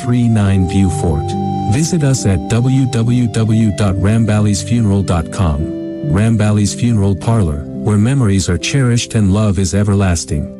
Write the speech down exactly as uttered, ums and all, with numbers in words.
three nine View Fort. Visit us at w w w dot rambally's funeral dot com. Rambally's Funeral Parlor, where memories are cherished and love is everlasting.